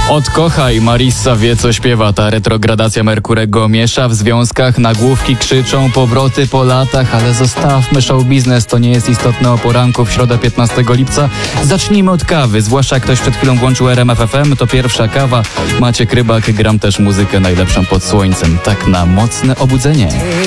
Odkochaj, Marissa wie co śpiewa. Ta retrogradacja Merkurego miesza w związkach, nagłówki krzyczą, powroty po latach, ale zostawmy show biznes, to nie jest istotne o poranku w środę 15 lipca. Zacznijmy od kawy, zwłaszcza jak ktoś przed chwilą włączył RMF FM, to pierwsza kawa. Maciek Rybak, gram też muzykę najlepszą pod słońcem, tak na mocne obudzenie.